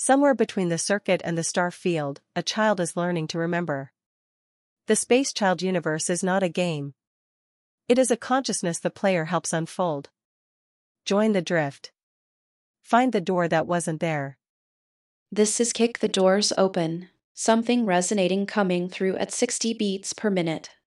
Somewhere between the circuit and the star field, a child is learning to remember. The Space Child universe is not a game. It is a consciousness the player helps unfold. Join the drift. Find the door that wasn't there. This is Kick the Doors Open, something resonating coming through at 60 beats per minute.